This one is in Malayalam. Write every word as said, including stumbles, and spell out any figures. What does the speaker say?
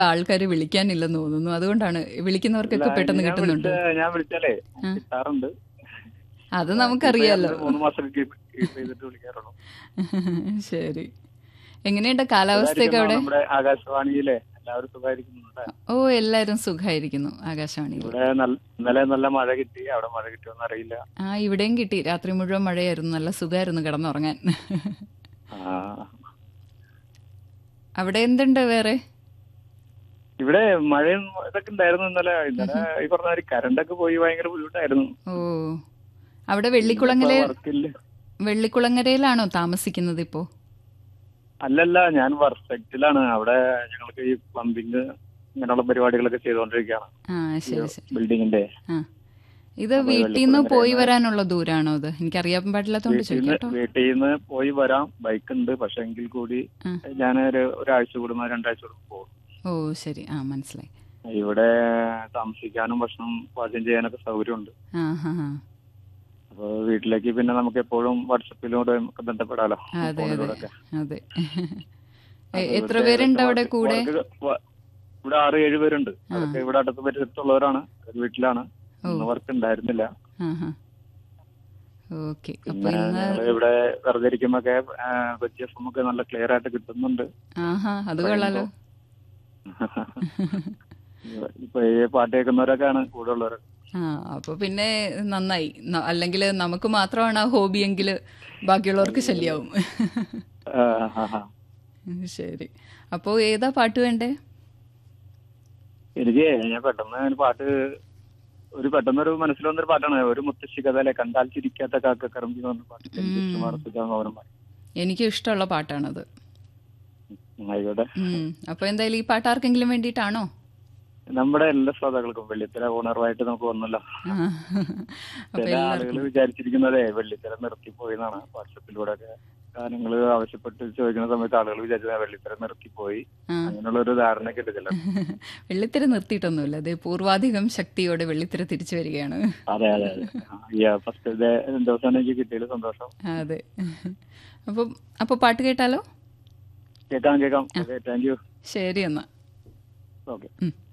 ആൾക്കാർ വിളിക്കാനില്ലെന്ന് തോന്നുന്നു. അതുകൊണ്ടാണ് ഇല്ല വിളിക്കുന്നവർക്കൊക്കെ പെട്ടെന്ന് ഞാൻ വിളിച്ച കിട്ടുന്നുണ്ട്. ഞാൻ വിളിച്ചാലേ ആ, കിട്ടാറുണ്ട്. അത് കീപ്പ് നമുക്കറിയാലോ. ചെയ്യാറുണ്ട്, മൂന്ന് മാസം കീപ്പ് കീപ്പ് ചെയ്തിട്ട് വിളിക്കാറുള്ളൂ. ശരി. എങ്ങനെയുണ്ട് കാലാവസ്ഥയൊക്കെ സുഖായിരിക്കുന്നോ അവിടെ? നമ്മുടെ ആകാശവാണിയിലെ എല്ലാവരും സുഖായിരിക്കുന്നുണ്ട്. ഓ, എല്ലാവരും സുഖമായിരിക്കുന്നു ആകാശവാണിയിൽ. ഇവിടെ നല്ല ഇന്നലെ നല്ല മഴ കിട്ടി, അവിടെ മഴ കിട്ടുമെന്ന് അറിയില്ല. ആ, ഇവിടെയും കിട്ടി. രാത്രി മുഴുവൻ മഴയായിരുന്നു. നല്ല സുഖമായിരുന്നു കിടന്നുറങ്ങാൻ. ആ, അവിടെ എന്തുണ്ട് വേറെ? ഇവിടെ മഴയും ഇതൊക്കെ ഉണ്ടായിരുന്നു ഇന്നലെ. ഇന്നലെ ഈ പറഞ്ഞ മാതിരി കറണ്ടൊക്കെ പോയി ഭയങ്കര ബുദ്ധിമുട്ടായിരുന്നു. ഓ, അവിടെ ഇന്നിപ്പോ വെള്ളിക്കുളങ്ങര വർക്കില്ല. വെള്ളിക്കുളങ്ങരയിലാണോ താമസിക്കുന്നത് ഇപ്പോൾ? അല്ലല്ല, ഞാൻ വർക്ക് സൈറ്റിലാണ്. അവിടെ ഞങ്ങൾക്ക് ഈ പ്ലംബിങ് ഇങ്ങനെയുള്ള പരിപാടികളൊക്കെ ചെയ്തുകൊണ്ടിരിക്കുകയാണ് ആ, ഈ ശരി ശരി. ബിൽഡിങ്ങിന്റെ. ആ, ഇത് അപ്പൊ വീട്ടിൽ നിന്ന് പോയി വെള്ളിക്കുളങ്ങരയിൽ വരാനുള്ള ദൂരാണോ? ഇത് എനിക്കറിയാൻ പാടില്ലാത്തോണ്ട് വീട്ടിൽ നിന്ന് ചോദിക്കാട്ടോ. വീട്ടിൽ നിന്ന് പോയി വരാം, ബൈക്ക് ഉണ്ട്. പക്ഷെ എങ്കിൽ കൂടി ആ, ഞാൻ ഒരു ഒരാഴ്ച കൂടുമ്പോ രണ്ടാഴ്ച കൂടുമ്പോ പോകും. ഓ ശരി. ആ, മനസ്സിലായി. ഇവിടെ താമസിക്കാനും ഭക്ഷണം പാചകം ചെയ്യാനൊക്കെ സൗകര്യമുണ്ട്. ആ ഹാ ഹാ. അപ്പൊ വീട്ടിലേക്ക് പിന്നെ നമുക്ക് എപ്പോഴും വാട്സപ്പിലൂടെ ഒക്കെ ബന്ധപ്പെടാലോ, അതെ അതെ ഫോണിലൂടെ ഒക്കെ. അതെ. എ- അപ്പൊ എത്ര ഇവിടുത്തെ പേരുണ്ട് ഏകദേശം അവിടെ വർക്ക് കൂടെ? വർക്ക് വ- ഇവിടെ ആറ് ഏഴ് പേരുണ്ട്. ആ, അതൊക്കെ ഇവിടെ അടുത്ത് പരിസരത്തുള്ളവരാണ്. ഒരു വീട്ടിലാണ്. ഓ, ഇന്ന് വർക്ക് ഉണ്ടായിരുന്നില്ല. ആ ഹാ. ഓക്കെ. അപ്പൊ പിന്നെ ഇന്ന് ഞങ്ങള് ഇവിടെ വെറുതെ ഇരിക്കുമ്പൊക്കെ കൊച്ചി എഫ് എം ഒക്കെ നല്ല ക്ലിയർ ആയിട്ട് കിട്ടുന്നുണ്ട്. ആഹാ, അത് പറയുമ്പോ കൊള്ളാലോ. ഇപ്പൊ ഈ പാട്ട് കേൾക്കുന്നവരൊക്കെയാണ് കൂടെ ഉള്ളവരൊക്കെ. ആ, അപ്പൊ പിന്നെ നന്നായി. അല്ലെങ്കിൽ നമുക്ക് മാത്രമാണ് ആ ഹോബിയെങ്കിൽ ബാക്കിയുള്ളവർക്ക് ശല്യാവും. ആ, ആ, ആ. ശരി. അപ്പോൾ ഏതാ പാട്ട് വേണ്ടേ? എനിക്ക് ഞാൻ പെട്ടെന്ന് ഒരു പാട്ട് ഒരു പെട്ടെന്നൊരു മനസ്സിൽ വന്നൊരു പാട്ടാണ്. ഒരു മുത്തശ്ശി കഥയിലെ കണ്ടാൽ ചിരിക്കാത്ത കാക്ക കറമ്പി എന്ന് പറഞ്ഞ പാട്ട്. എനിക്ക് ഉം, ഇഷ്ടമാണ്. സുജാമോഹനം പാട്ട്. എനിക്കും ഇഷ്ടമുള്ള പാട്ടാണത്. ആയിക്കോട്ടെ. ഉം, അപ്പൊ എന്തായാലും ഈ പാട്ട് ആർക്കെങ്കിലും വേണ്ടിയിട്ടാണോ? നമ്മുടെ എല്ലാ ശ്രോതാക്കൾക്കും വെള്ളിത്തിര ഉണർവായിട്ട് നമുക്ക് വന്നല്ലോ. ആ, അപ്പൊ ചില ആളുകൾ എല്ലാവർക്കും. വിചാരിച്ചിരിക്കുന്നതേ വെള്ളിത്തിര നിർത്തിപ്പോയി എന്നാണ്. വാട്സപ്പിലൂടെ ഒക്കെ ഗാനങ്ങൾ ആവശ്യപ്പെട്ട് ചോദിക്കുന്ന സമയത്ത് ആളുകൾ വിചാരിച്ചത് വെള്ളിത്തിര നിർത്തിപ്പോയി, ആ, അങ്ങനെയുള്ള ഒരു ധാരണയൊക്കെ ഉണ്ട് ചില. വെള്ളിത്തിര നിർത്തിയിട്ടൊന്നുമില്ല. അത് പൂർവാധികം ശക്തിയോടെ വെള്ളിത്തിര തിരിച്ചു വരികയാണ്. അതെ അതെ അതെ. ഈ ഫസ്റ്റ് ദിവസമാണ് എനിക്ക് കിട്ടിയത് സന്തോഷം. അതെ. അപ്പൊ അപ്പൊ പാട്ട് കേട്ടാലോ? കേൾക്കാം കേൾക്കാം. ആ, ഓക്കെ, താങ്ക് യു. ശരി എന്നാ. ഓക്കെ. ഉം.